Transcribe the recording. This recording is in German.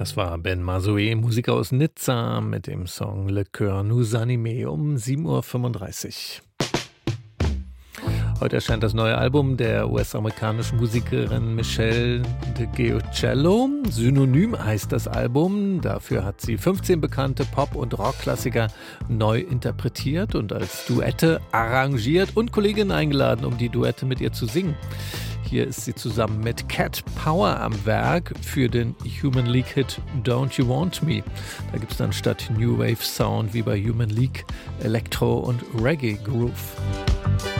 Das war Ben Mazoé, Musiker aus Nizza, mit dem Song Le Coeur nous anime um 7:35 Uhr. Heute erscheint das neue Album der US-amerikanischen Musikerin Michelle DeGiocello. Synonym heißt das Album. Dafür hat sie 15 bekannte Pop- und Rockklassiker neu interpretiert und als Duette arrangiert und Kolleginnen eingeladen, um die Duette mit ihr zu singen. Hier ist sie zusammen mit Cat Power am Werk für den Human League-Hit Don't You Want Me. Da gibt es dann statt New Wave Sound wie bei Human League Elektro und Reggae Groove.